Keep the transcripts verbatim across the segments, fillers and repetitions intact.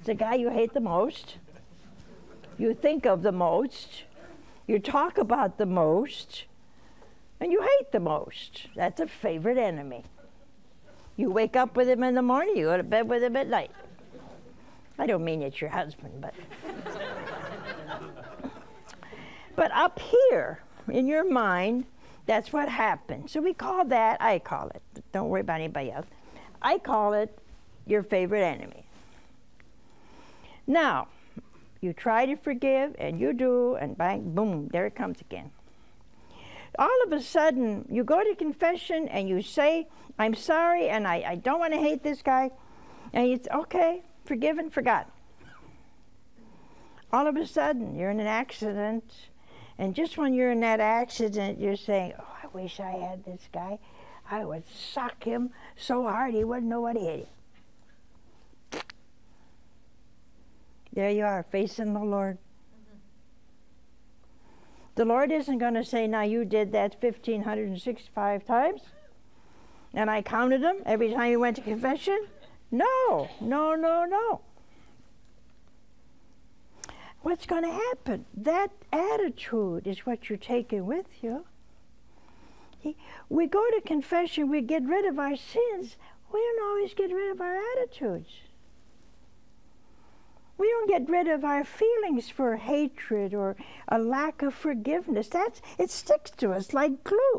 the guy you hate the most, you think of the most, you talk about the most, and you hate the most. That's a favorite enemy. You wake up with him in the morning, you go to bed with him at night. I don't mean it's your husband, but... But up here, in your mind, that's what happens. So we call that, I call it, don't worry about anybody else, I call it your favorite enemy. Now, you try to forgive, and you do, and bang, boom, there it comes again. All of a sudden, you go to confession, and you say, I'm sorry, and I, I don't want to hate this guy, and it's okay, forgiven, forgotten. All of a sudden, you're in an accident, and just when you're in that accident, you're saying, oh, I wish I had this guy. I would sock him so hard he wouldn't know what hit him. There you are, facing the Lord. Mm-hmm. The Lord isn't going to say, now you did that one thousand five hundred sixty-five times, and I counted them every time you went to confession. No, no, no, no. What's going to happen? That attitude is what you're taking with you. We go to confession, we get rid of our sins. We don't always get rid of our attitudes. We don't get rid of our feelings for hatred or a lack of forgiveness. That's, it sticks to us like glue.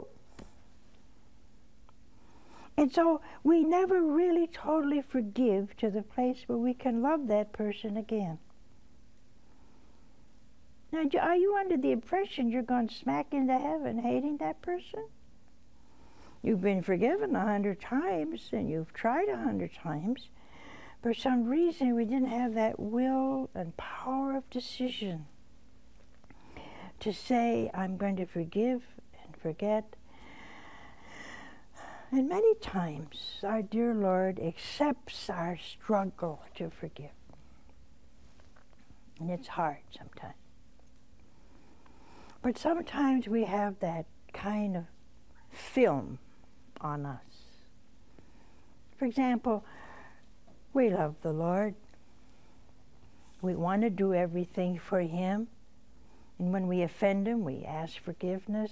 And so we never really totally forgive to the place where we can love that person again. Now, are you under the impression you're going smack into heaven hating that person? You've been forgiven a hundred times, and you've tried a hundred times. For some reason, we didn't have that will and power of decision to say, I'm going to forgive and forget. And many times, our dear Lord accepts our struggle to forgive. And it's hard sometimes. But sometimes we have that kind of film on us. For example, we love the Lord. We want to do everything for Him. And when we offend Him, we ask forgiveness.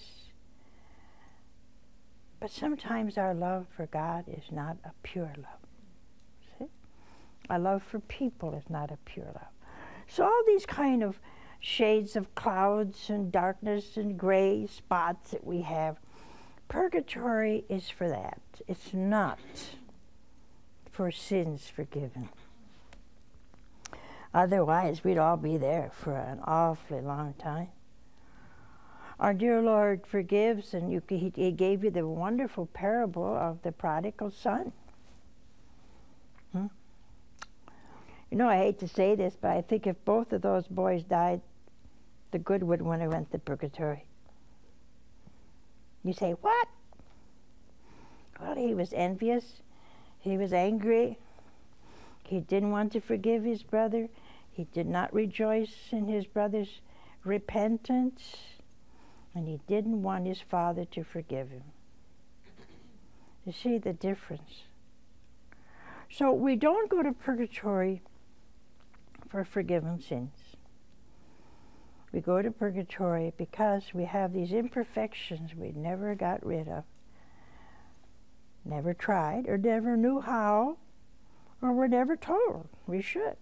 But sometimes our love for God is not a pure love. See? Our love for people is not a pure love. So all these kind of shades of clouds and darkness and gray spots that we have, purgatory is for that. It's not for sins forgiven. Otherwise, we'd all be there for an awfully long time. Our dear Lord forgives, and you, he, he gave you the wonderful parable of the prodigal son. Hmm? You know, I hate to say this, but I think if both of those boys died, the good would want to went to purgatory. You say, what? Well, he was envious. He was angry. He didn't want to forgive his brother. He did not rejoice in his brother's repentance. And he didn't want his father to forgive him. You see the difference? So we don't go to purgatory for forgiven sins. We go to purgatory because we have these imperfections we never got rid of, never tried, or never knew how, or were never told we should.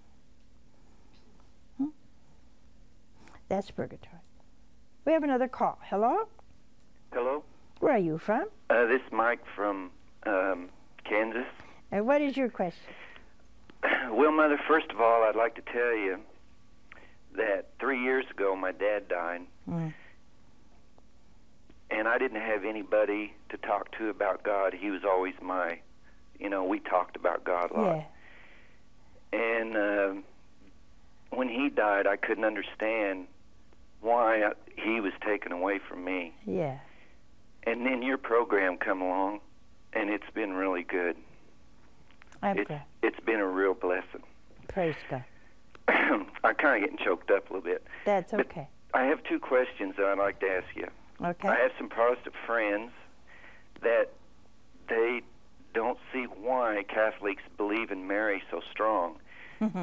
Hmm? That's purgatory. We have another call. Hello? Hello? Where are you from? Uh, this is Mike from um, Kansas. And what is your question? Well, Mother, first of all, I'd like to tell you that three years ago my dad died, mm. and I didn't have anybody to talk to about God. He was always my, you know, we talked about God a lot. Yeah. And uh, when he died, I couldn't understand why I, he was taken away from me. Yeah. And then your program come along, and it's been really good. I'm it's, glad. It's been a real blessing. Praise God. I'm kind of getting choked up a little bit. That's okay. But I have two questions that I'd like to ask you. Okay. I have some Protestant friends that they don't see why Catholics believe in Mary so strong.